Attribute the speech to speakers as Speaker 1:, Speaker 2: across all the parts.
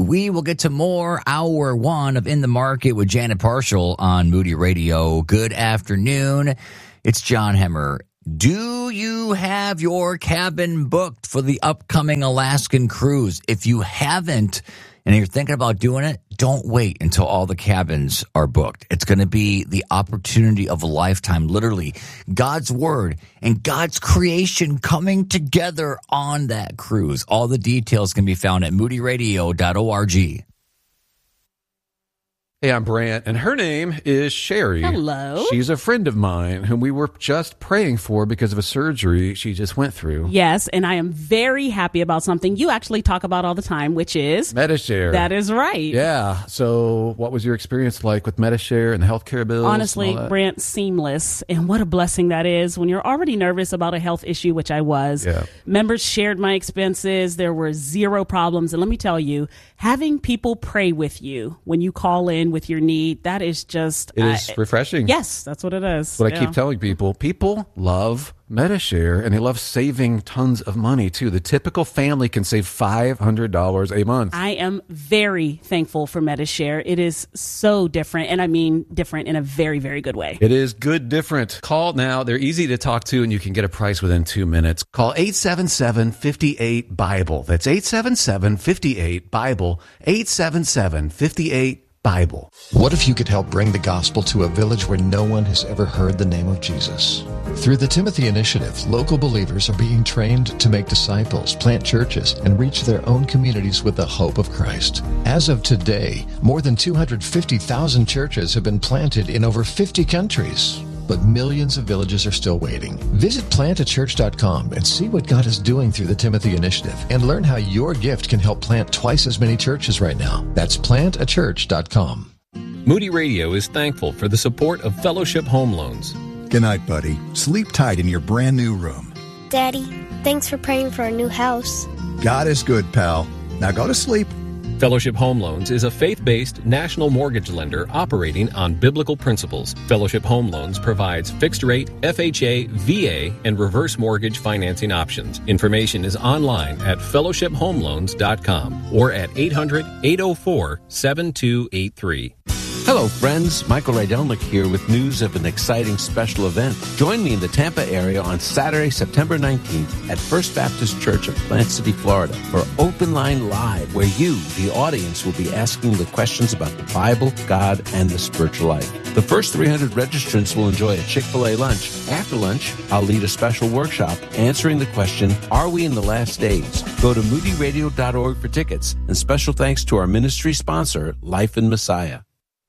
Speaker 1: We will get to more hour one of In the Market with Janet Parshall on Moody Radio. Good afternoon. It's John Hemmer. Do you have your cabin booked for the upcoming Alaskan cruise? If you haven't and you're thinking about doing it, don't wait until all the cabins are booked. It's going to be the opportunity of a lifetime, literally. God's word and God's creation coming together on that cruise. All the details can be found at moodyradio.org.
Speaker 2: Hey, I'm Brant, and her name is Sherry.
Speaker 3: Hello.
Speaker 2: She's a friend of mine whom we were just praying for because of a surgery she just went through.
Speaker 3: Yes, and I am very happy about something you actually talk about all the time, which is
Speaker 2: Medi-Share.
Speaker 3: That is right.
Speaker 2: Yeah. So what was your experience like with Medi-Share and the healthcare bills?
Speaker 3: Honestly, Brant, seamless. And what a blessing that is when you're already nervous about a health issue, which I was.
Speaker 2: Yeah.
Speaker 3: Members shared my expenses. There were zero problems. And let me tell you, having people pray with you when you call in with your need, that is just...
Speaker 2: It is refreshing.
Speaker 3: Yes, that's what it is.
Speaker 2: That's what I keep telling people. People love Medi-Share, and they love saving tons of money, too. The typical family can save $500 a month.
Speaker 3: I am very thankful for Medi-Share. It is so different, and I mean different in a very, very good way.
Speaker 2: It is good different. Call now. They're easy to talk to, and you can get a price within 2 minutes. Call 877-58-BIBLE. That's 877-58-BIBLE. 877-58-BIBLE.
Speaker 4: What if you could help bring the gospel to a village where no one has ever heard the name of Jesus? Through the Timothy Initiative, local believers are being trained to make disciples, plant churches, and reach their own communities with the hope of Christ. As of today, more than 250,000 churches have been planted in over 50 countries. But millions of villages are still waiting. Visit plantachurch.com and see what God is doing through the Timothy Initiative and learn how your gift can help plant twice as many churches right now. That's plantachurch.com.
Speaker 5: Moody Radio is thankful for the support of Fellowship Home Loans.
Speaker 6: Good night, buddy. Sleep tight in your brand new room.
Speaker 7: Daddy, thanks for praying for our new house.
Speaker 6: God is good, pal. Now go to sleep.
Speaker 5: Fellowship Home Loans is a faith-based national mortgage lender operating on biblical principles. Fellowship Home Loans provides fixed-rate, FHA, VA, and reverse mortgage financing options. Information is online at fellowshiphomeloans.com or at 800-804-7283.
Speaker 8: Hello, friends. Michael Rydelnik here with news of an exciting special event. Join me in the Tampa area on Saturday, September 19th at First Baptist Church of Plant City, Florida for Open Line Live, where you, the audience, will be asking the questions about the Bible, God, and the spiritual life. The first 300 registrants will enjoy a Chick-fil-A lunch. After lunch, I'll lead a special workshop answering the question, are we in the last days? Go to moodyradio.org for tickets, and special thanks to our ministry sponsor, Life in Messiah.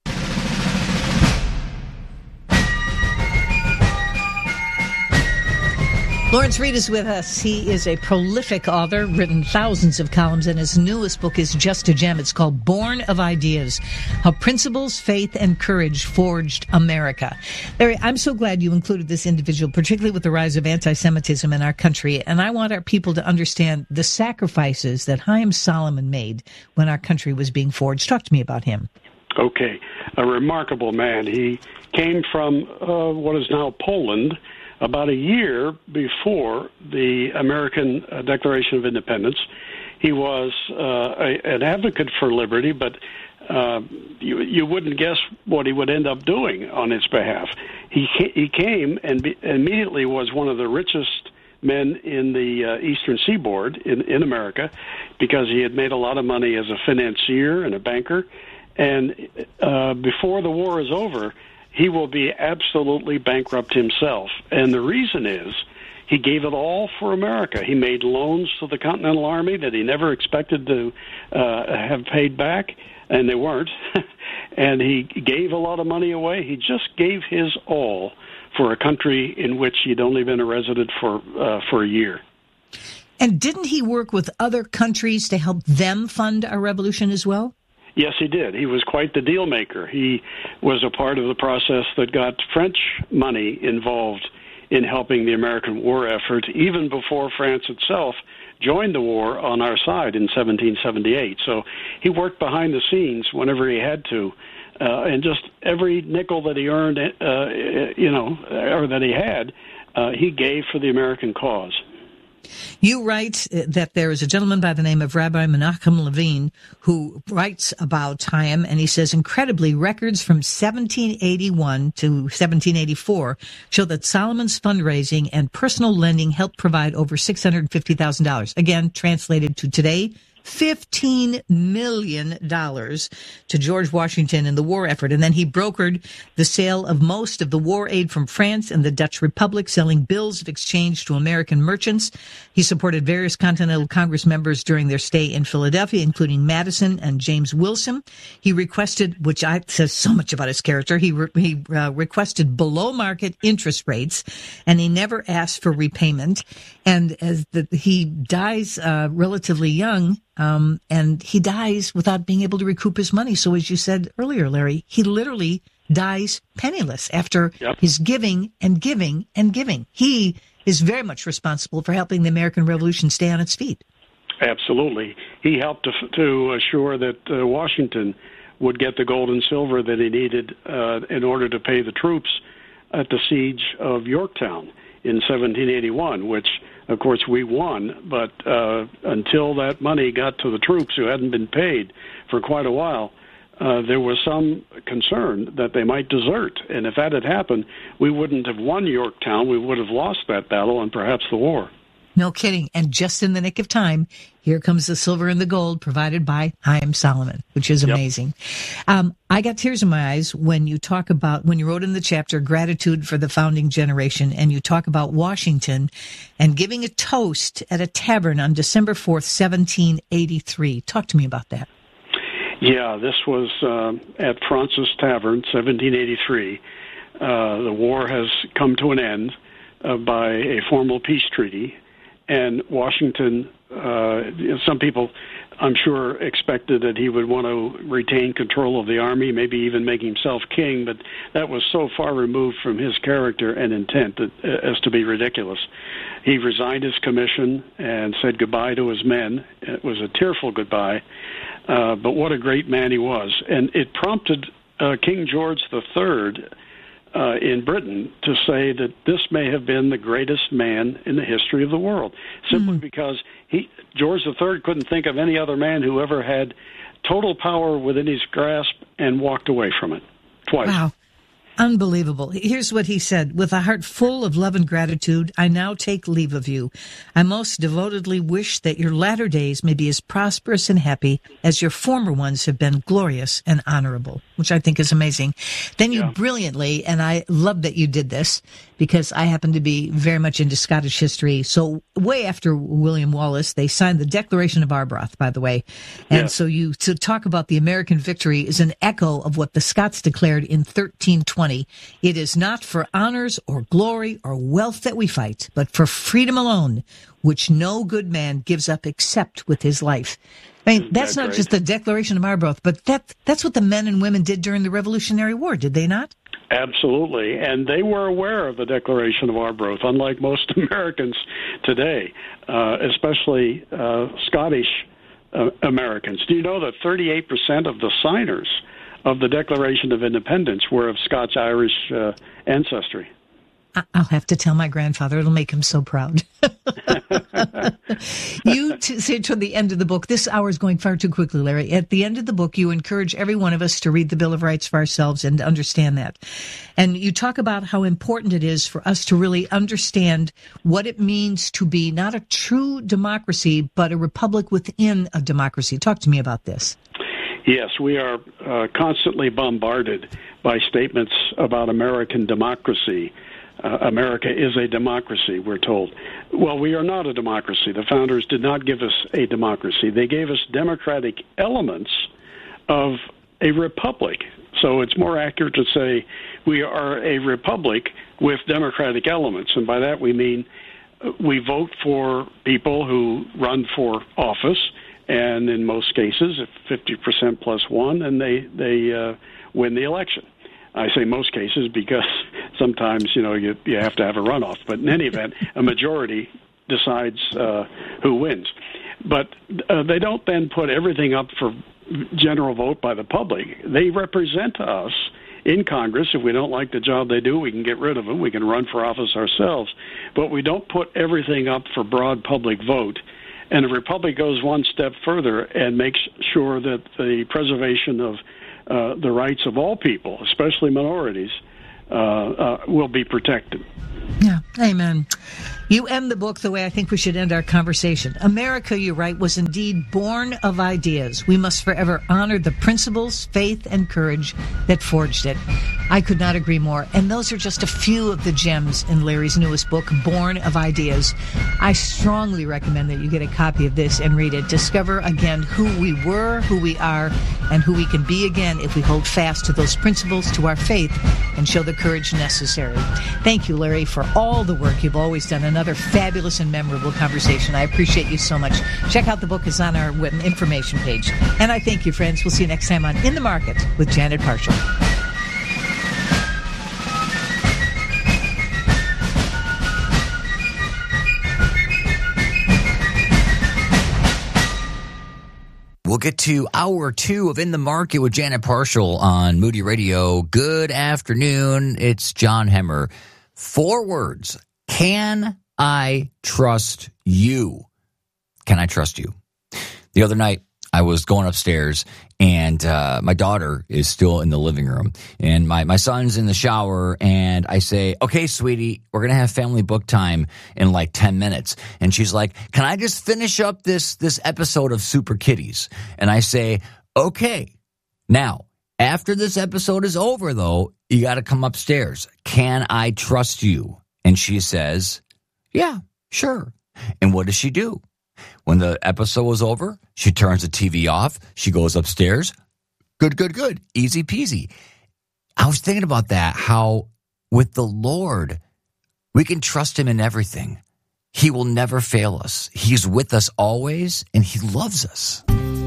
Speaker 9: Lawrence Reed is with us. He is a prolific author, written thousands of columns, and his newest book is just a gem. It's called Born of Ideas, How Principles, Faith, and Courage Forged America. Larry, I'm so glad you included this individual, particularly with the rise of anti-Semitism in our country, and I want our people to understand the sacrifices that Haim Solomon made when our country was being forged. Talk to me about him.
Speaker 10: Okay. A remarkable man. He came from what is now Poland, about a year before the American Declaration of Independence. He was an advocate for liberty, but you wouldn't guess what he would end up doing on its behalf. He came and immediately was one of the richest men in the Eastern Seaboard in America, because he had made a lot of money as a financier and a banker. And before the war is over, he will be absolutely bankrupt himself. And the reason is he gave it all for America. He made loans to the Continental Army that he never expected to have paid back, and they weren't. And he gave a lot of money away. He just gave his all for a country in which he'd only been a resident for a year.
Speaker 9: And didn't he work with other countries to help them fund our revolution as well?
Speaker 10: Yes, he did. He was quite the deal maker. He was a part of the process that got French money involved in helping the American war effort, even before France itself joined the war on our side in 1778. So he worked behind the scenes whenever he had to, and just every nickel that he earned, or that he had, he gave for the American cause.
Speaker 9: You write that there is a gentleman by the name of Rabbi Menachem Levine who writes about Chaim, and he says, incredibly, records from 1781 to 1784 show that Solomon's fundraising and personal lending helped provide over $650,000. Again, translated to today, $15 million to George Washington in the war effort. And then he brokered the sale of most of the war aid from France and the Dutch Republic, selling bills of exchange to American merchants. He supported various Continental Congress members during their stay in Philadelphia, including Madison and James Wilson. He requested, which says so much about his character, he requested below market interest rates, and he never asked for repayment. And as he dies relatively young, and he dies without being able to recoup his money. So as you said earlier, Larry, he literally dies penniless after his giving and giving and giving. He is very much responsible for helping the American Revolution stay on its feet.
Speaker 10: Absolutely. He helped to assure that Washington would get the gold and silver that he needed in order to pay the troops at the siege of Yorktown in 1781, which, of course, we won, but until that money got to the troops who hadn't been paid for quite a while, there was some concern that they might desert. And if that had happened, we wouldn't have won Yorktown. We would have lost that battle and perhaps the war.
Speaker 9: No kidding. And just in the nick of time, here comes the silver and the gold provided by Chaim Solomon, which is amazing. I got tears in my eyes when you talk about, when you wrote in the chapter, gratitude for the founding generation, and you talk about Washington and giving a toast at a tavern on December 4th, 1783. Talk to me about that.
Speaker 10: Yeah, this was at Fraunces Tavern, 1783. The war has come to an end by a formal peace treaty. And Washington, some people, I'm sure, expected that he would want to retain control of the army, maybe even make himself king, but that was so far removed from his character and intent as to be ridiculous. He resigned his commission and said goodbye to his men. It was a tearful goodbye, but what a great man he was. And it prompted King George III in Britain to say that this may have been the greatest man in the history of the world, simply because George III couldn't think of any other man who ever had total power within his grasp and walked away from it twice.
Speaker 9: Wow. Unbelievable. Here's what he said. With a heart full of love and gratitude, I now take leave of you. I most devotedly wish that your latter days may be as prosperous and happy as your former ones have been glorious and honorable, which I think is amazing. Then you brilliantly, and I love that you did this because I happen to be very much into Scottish history. So way after William Wallace, they signed the Declaration of Arbroath, by the way. And so to talk about the American victory is an echo of what the Scots declared in 1320. It is not for honors or glory or wealth that we fight, but for freedom alone, which no good man gives up except with his life. I mean, that's not just the Declaration of Arbroath, but that's what the men and women did during the Revolutionary War, did they not?
Speaker 10: Absolutely, and they were aware of the Declaration of Arbroath, unlike most Americans today, especially Scottish Americans. Do you know that 38% of the signers of the Declaration of Independence were of Scotch-Irish ancestry?
Speaker 9: I'll have to tell my grandfather. It'll make him so proud. You say toward the end of the book, this hour is going far too quickly, Larry. At the end of the book, you encourage every one of us to read the Bill of Rights for ourselves and to understand that. And you talk about how important it is for us to really understand what it means to be not a true democracy, but a republic within a democracy. Talk to me about this.
Speaker 10: Yes, we are constantly bombarded by statements about American democracy. America is a democracy, we're told. Well, we are not a democracy. The founders did not give us a democracy. They gave us democratic elements of a republic. So it's more accurate to say we are a republic with democratic elements. And by that we mean we vote for people who run for office, and in most cases, if 50% plus one, and they win the election. I say most cases because sometimes, you have to have a runoff. But in any event, a majority decides who wins. But they don't then put everything up for general vote by the public. They represent us in Congress. If we don't like the job they do, we can get rid of them. We can run for office ourselves. But we don't put everything up for broad public vote. And the Republic goes one step further and makes sure that the preservation of the rights of all people, especially minorities, will be protected.
Speaker 9: Yeah, amen. You end the book the way I think we should end our conversation. America, you write, was indeed born of ideas. We must forever honor the principles, faith, and courage that forged it. I could not agree more. And those are just a few of the gems in Larry's newest book, Born of Ideas. I strongly recommend that you get a copy of this and read it. Discover again who we were, who we are, and who we can be again if we hold fast to those principles, to our faith, and show the courage necessary. Thank you, Larry, for all the work you've always done. Another fabulous and memorable conversation. I appreciate you so much. Check out the book. It's on our information page. And I thank you, friends. We'll see you next time on In the Market with Janet Parshall.
Speaker 1: We'll get to hour 2 of In the Market with Janet Parshall on Moody Radio. Good afternoon. It's John Hemmer. 4 words. Can I trust you? Can I trust you? The other night, I was going upstairs, and my daughter is still in the living room, and my son's in the shower, and I say, okay, sweetie, we're going to have family book time in like 10 minutes. And she's like, can I just finish up this episode of Super Kitties? And I say, okay. Now, after this episode is over, though, you got to come upstairs. Can I trust you? And she says, yeah, sure. And what does she do? When the episode was over, she turns the TV off. She goes upstairs. Good. Easy peasy. I was thinking about that, how with the Lord, we can trust him in everything. He will never fail us. He's with us always, and he loves us.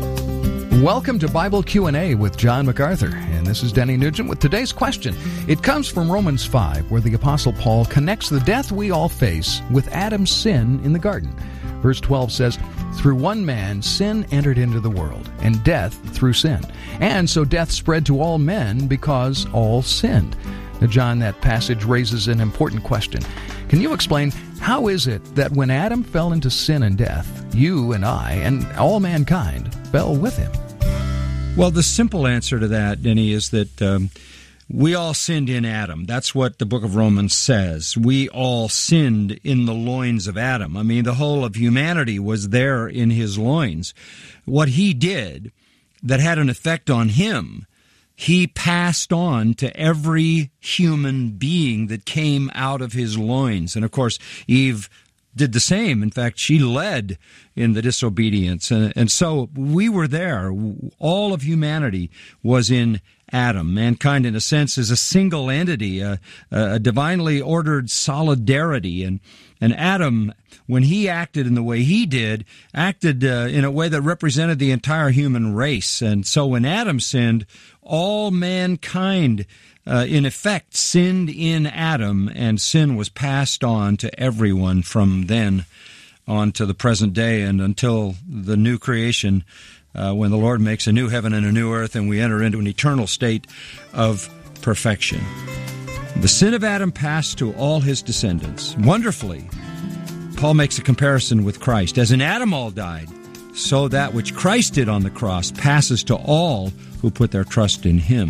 Speaker 11: Welcome to Bible Q&A with John MacArthur, and this is Denny Nugent with today's question. It comes from Romans 5, where the Apostle Paul connects the death we all face with Adam's sin in the garden. Verse 12 says, through one man sin entered into the world, and death through sin. And so death spread to all men because all sinned. Now, John, that passage raises an important question. Can you explain, how is it that when Adam fell into sin and death, you and I and all mankind fell with him?
Speaker 12: Well, the simple answer to that, Denny, is that we all sinned in Adam. That's what the book of Romans says. We all sinned in the loins of Adam. I mean, the whole of humanity was there in his loins. What he did that had an effect on him, he passed on to every human being that came out of his loins. And, of course, Eve did the same. In fact, she led in the disobedience. And so we were there. All of humanity was in Adam. Mankind, in a sense, is a single entity, a divinely ordered solidarity. And Adam, when he acted in the way he did, acted in a way that represented the entire human race. And so when Adam sinned, all mankind in effect, sinned in Adam, and sin was passed on to everyone from then on to the present day and until the new creation, when the Lord makes a new heaven and a new earth, and we enter into an eternal state of perfection. The sin of Adam passed to all his descendants. Wonderfully, Paul makes a comparison with Christ. As in Adam all died, so that which Christ did on the cross passes to all who put their trust in him.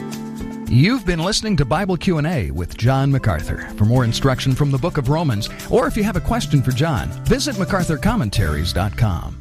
Speaker 11: You've been listening to Bible Q&A with John MacArthur. For more instruction from the book of Romans, or if you have a question for John, visit MacArthurCommentaries.com.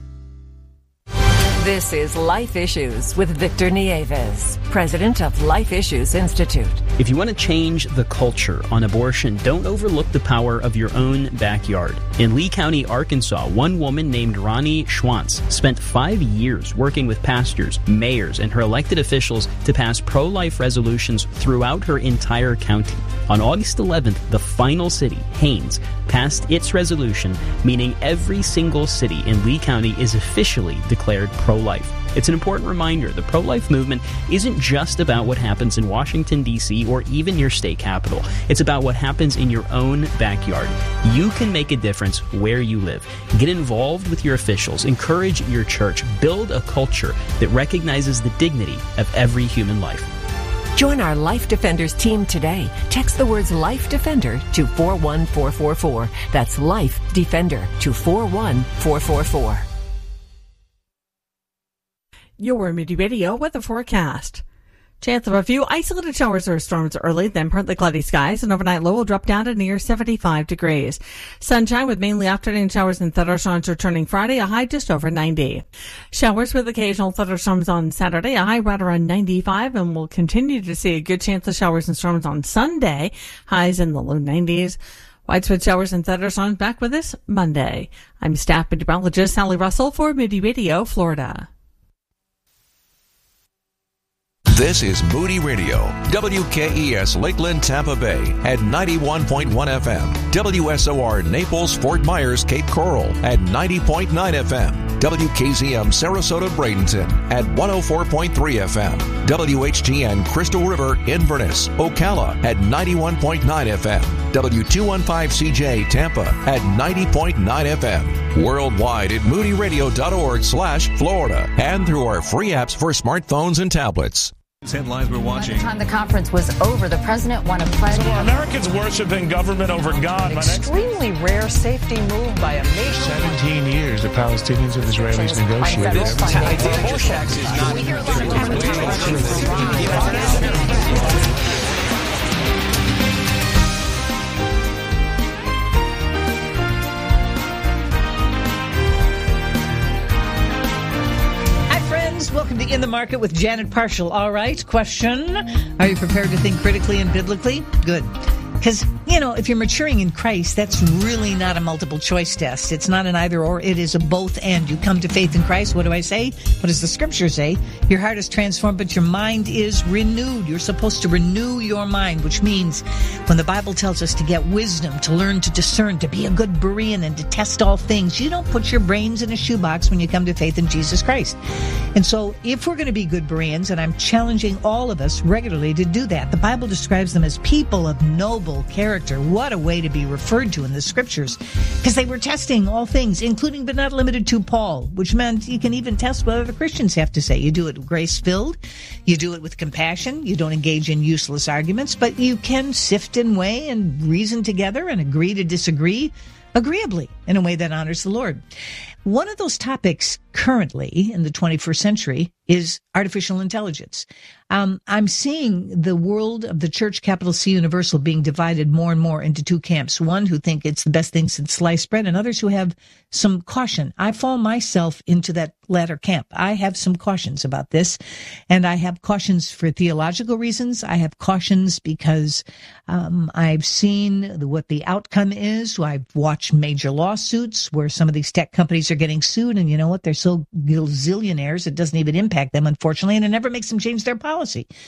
Speaker 13: This is Life Issues with Victor Nieves, president of Life Issues Institute.
Speaker 14: If you want to change the culture on abortion, don't overlook the power of your own backyard. In Lee County, Arkansas, one woman named Ronnie Schwantz spent 5 years working with pastors, mayors, and her elected officials to pass pro-life resolutions throughout her entire county. On August 11th, the final city, Haines, passed its resolution, meaning every single city in Lee County is officially declared pro-life. It's an important reminder the pro-life movement isn't just about what happens in Washington, D.C. or even your state capital. It's about what happens in your own backyard. You can make a difference where you live. Get involved with your officials. Encourage your church. Build a culture that recognizes the dignity of every human life.
Speaker 13: Join our Life Defenders team today. Text the words Life Defender to 41444. That's Life Defender to 41444.
Speaker 15: Your Moody Radio weather forecast. Chance of a few isolated showers or storms early, then partly cloudy skies. An overnight low will drop down to near 75 degrees. Sunshine with mainly afternoon showers and thunderstorms returning Friday, a high just over 90. Showers with occasional thunderstorms on Saturday, a high right around 95, and we'll continue to see a good chance of showers and storms on Sunday, highs in the low 90s. Widespread showers and thunderstorms back with us Monday. I'm staff meteorologist Sally Russell for Moody Radio, Florida.
Speaker 16: This is Moody Radio, WKES Lakeland, Tampa Bay at 91.1 FM, WSOR Naples, Fort Myers, Cape Coral at 90.9 FM, WKZM Sarasota, Bradenton at 104.3 FM, WHGN Crystal River, Inverness, Ocala at 91.9 FM, W215CJ Tampa at 90.9 FM, worldwide at moodyradio.org/Florida, and through our free apps for smartphones and tablets.
Speaker 17: Headlines we're watching.
Speaker 18: By the time the conference was over, the president won a pledge.
Speaker 17: So are Americans worshiping government over God?
Speaker 18: Extremely rare safety move by a major.
Speaker 17: 17 years the Palestinians and Israelis negotiated.
Speaker 9: Welcome to In the Market with Janet Parshall. All right, question. Are you prepared to think critically and biblically? Good. Because, if you're maturing in Christ, that's really not a multiple choice test. It's not an either or. It is a both and. You come to faith in Christ. What do I say? What does the scripture say? Your heart is transformed, but your mind is renewed. You're supposed to renew your mind, which means when the Bible tells us to get wisdom, to learn to discern, to be a good Berean and to test all things, you don't put your brains in a shoebox when you come to faith in Jesus Christ. And so if we're going to be good Bereans, and I'm challenging all of us regularly to do that, the Bible describes them as people of noble character. What a way to be referred to in the scriptures, because they were testing all things, including but not limited to Paul, which meant you can even test what other Christians have to say. You do it grace-filled, you do it with compassion, you don't engage in useless arguments, but you can sift and weigh and reason together and agree to disagree agreeably in a way that honors the Lord. One of those topics currently in the 21st century is artificial intelligence. I'm seeing the world of the church, capital C Universal, being divided more and more into two camps. One who think it's the best thing since sliced bread, and others who have some caution. I fall myself into that latter camp. I have some cautions about this, and I have cautions for theological reasons. I have cautions because I've seen what the outcome is. I've watched major lawsuits where some of these tech companies are getting sued, and you know what? They're so zillionaires, it doesn't even impact them, unfortunately, and it never makes them change their policy.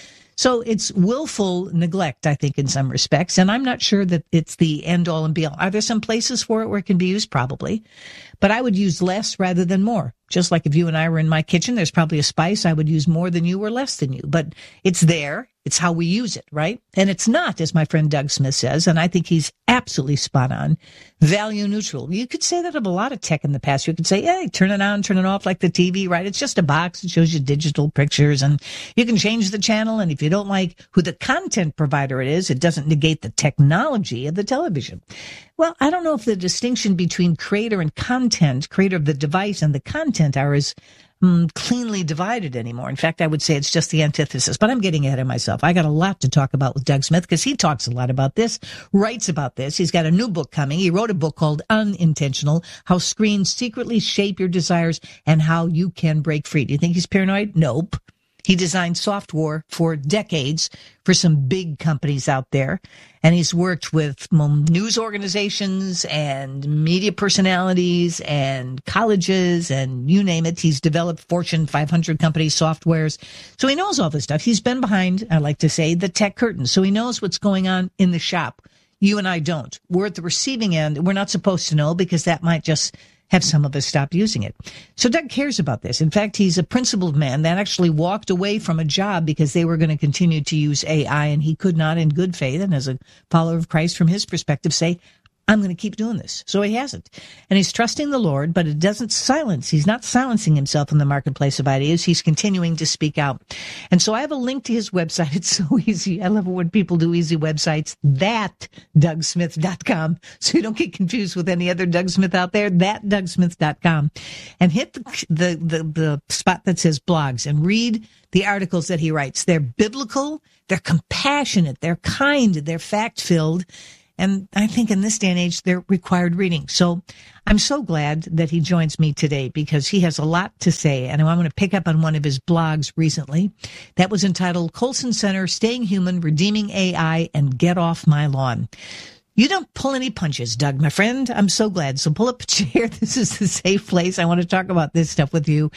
Speaker 9: So it's willful neglect, I think, in some respects, and I'm not sure that it's the end-all and be-all. Are there some places for it where it can be used? Probably. But I would use less rather than more. Just like if you and I were in my kitchen, there's probably a spice I would use more than you or less than you. But it's there. It's how we use it, right? And it's not, as my friend Doug Smith says, and I think he's absolutely spot on, value neutral. You could say that of a lot of tech in the past. You could say, hey, turn it on, turn it off like the TV, right? It's just a box. It shows you digital pictures, and you can change the channel. And if you don't like who the content provider it is, it doesn't negate the technology of the television. Well, I don't know if the distinction between creator and content, creator of the device and the content, are as cleanly divided anymore. In fact, I would say it's just the antithesis, but I'm getting ahead of myself. I got a lot to talk about with Doug Smith because he talks a lot about this, writes about this. He's got a new book coming. He wrote a book called Unintentional, How Screens Secretly Shape Your Desires and How You Can Break Free. Do you think he's paranoid? Nope. He designed software for decades for some big companies out there, and he's worked with news organizations and media personalities and colleges and you name it. He's developed Fortune 500 companies' softwares. So he knows all this stuff. He's been behind, I like to say, the tech curtain. So he knows what's going on in the shop. You and I don't. We're at the receiving end. We're not supposed to know because that might just have some of us stop using it. So Doug cares about this. In fact, he's a principled man that actually walked away from a job because they were going to continue to use AI, and he could not, in good faith and as a follower of Christ from his perspective, say, I'm going to keep doing this. So he hasn't. And he's trusting the Lord, but it doesn't silence. He's not silencing himself in the marketplace of ideas. He's continuing to speak out. And so I have a link to his website. It's so easy. I love it when people do easy websites. ThatDougSmith.com. So you don't get confused with any other Doug Smith out there. ThatDougSmith.com. And hit the spot that says blogs and read the articles that he writes. They're biblical. They're compassionate. They're kind. They're fact-filled. And I think in this day and age, they're required reading. So I'm so glad that he joins me today because he has a lot to say. And I'm going to pick up on one of his blogs recently that was entitled Colson Center, Staying Human, Redeeming AI, and Get Off My Lawn. You don't pull any punches, Doug, my friend. I'm so glad. So pull up a chair. This is the safe place. I want to talk about this stuff with you.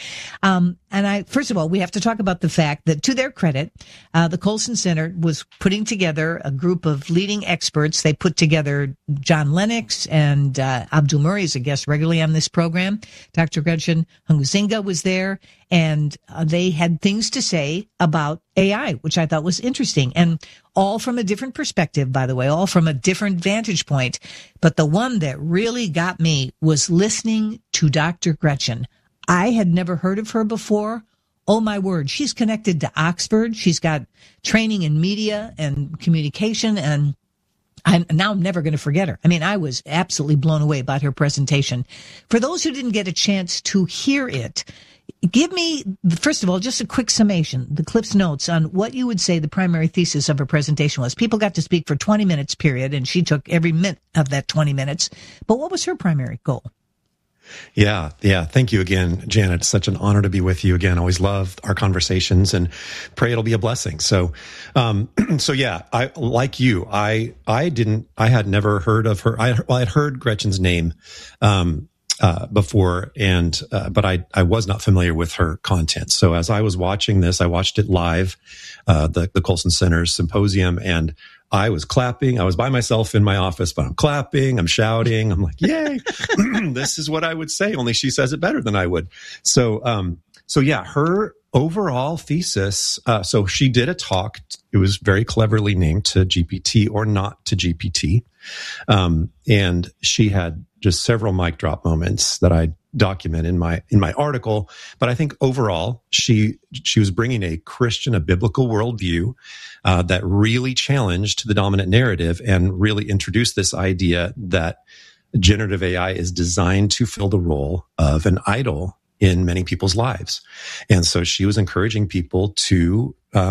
Speaker 9: First of all, we have to talk about the fact that, to their credit, the Colson Center was putting together a group of leading experts. They put together John Lennox and Abdul Murray as a guest regularly on this program. Dr. Gretchen Hunguzinga was there, and they had things to say about AI, which I thought was interesting, and all from a different perspective, by the way, all from a different vantage point. But the one that really got me was listening to Dr. Gretchen. I had never heard of her before. Oh, my word. She's connected to Oxford. She's got training in media and communication, and I'm never going to forget her. I mean, I was absolutely blown away about her presentation. For those who didn't get a chance to hear it, give me, first of all, just a quick summation, the Cliff's Notes on what you would say the primary thesis of her presentation was. People got to speak for 20 minutes, period, and she took every minute of that 20 minutes. But what was her primary goal?
Speaker 19: Yeah. Thank you again, Janet. It's such an honor to be with you again. Always love our conversations and pray it'll be a blessing. So yeah, I, like you, I had never heard of her. I had heard Gretchen's name, before, and but I was not familiar with her content. So as I was watching this, I watched it live, the Colson Center's symposium, and I was clapping. I was by myself in my office, but I'm clapping, I'm shouting. I'm like, yay, this is what I would say, only she says it better than I would. So yeah, her overall thesis, so she did a talk. It was very cleverly named To GPT or Not to GPT. And she had just several mic drop moments that I document in my article. But I think overall, she was bringing a biblical worldview, that really challenged the dominant narrative and really introduced this idea that generative AI is designed to fill the role of an idol in many people's lives. And so she was encouraging people to,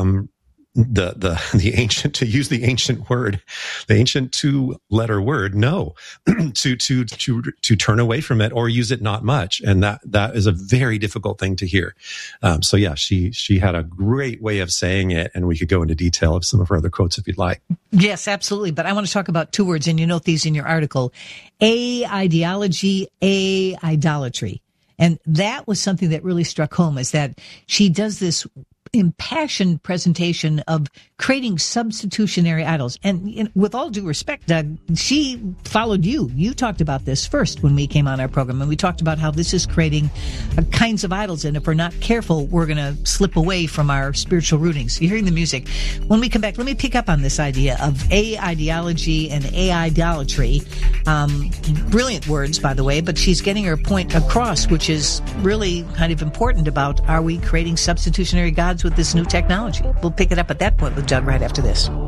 Speaker 19: the ancient, to use the ancient word, the ancient 2-letter word, no, to turn away from it or use it not much. And that is a very difficult thing to hear. So yeah, she had a great way of saying it, and we could go into detail of some of her other quotes if you'd like.
Speaker 9: Yes, absolutely. But I want to talk about 2 words, and you note these in your article: A-ideology, A-idolatry. And that was something that really struck home, is that she does this impassioned presentation of creating substitutionary idols. And with all due respect, Doug, she followed you. You talked about this first when we came on our program, and we talked about how this is creating kinds of idols. And if we're not careful, we're going to slip away from our spiritual rootings. You're hearing the music. When we come back, let me pick up on this idea of A-ideology and A-idolatry. Brilliant words, by the way, but she's getting her point across, which is really kind of important about, are we creating substitutionary gods with this new technology? We'll pick it up at that point with Doug right after this.